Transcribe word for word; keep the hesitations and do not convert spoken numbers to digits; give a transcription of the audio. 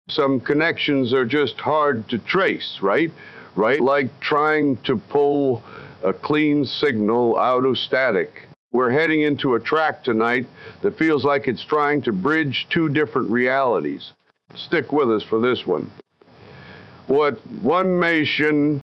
Some connections are just hard to trace, right? Right? Like trying to pull a clean signal out of static. We're heading into a track tonight that feels like it's trying to bridge two different realities. Stick with us for this one. What one nation